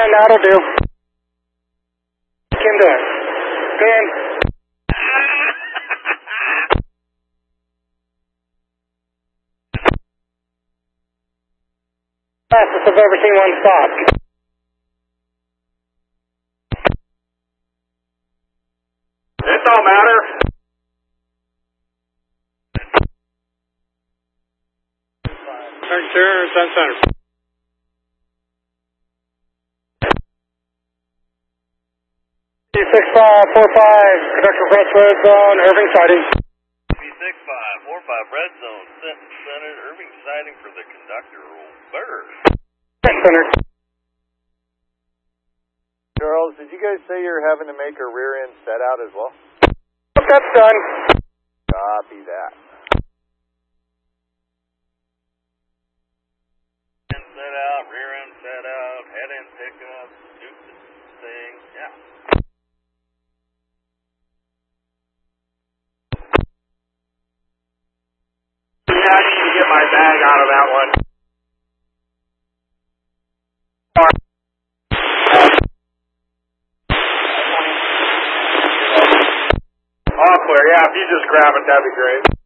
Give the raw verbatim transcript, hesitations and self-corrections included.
And that'll do. Kim doing. Kim. Fastest I've ever seen one stop. It don't matter. Turn Sun Center. six five four five, conductor West Red Zone, Irving sighting. six five four five Red Zone, Center, Irving sighting for the conductor, Bird. Center. Charles, did you guys say you're having to make a rear end set out as well? That's done. Copy that. End set out, rear end set out, head end pickup, stupid thing, yeah. Yeah, I need to get my bag out of that one. All clear, yeah, if you just grab it, that'd be great.